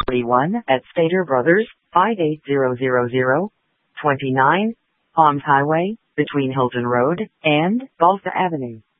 1 at Stater Brothers, 58000, 29, Palms Highway, between Hilton Road and Balsa Avenue.